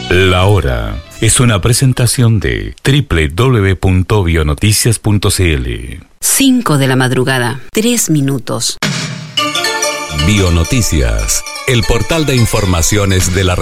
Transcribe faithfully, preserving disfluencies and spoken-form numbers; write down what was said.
La Hora es una presentación de doble u doble u doble u punto bionoticias punto c l. cinco de la madrugada, tres minutos. Bionoticias, el portal de informaciones de la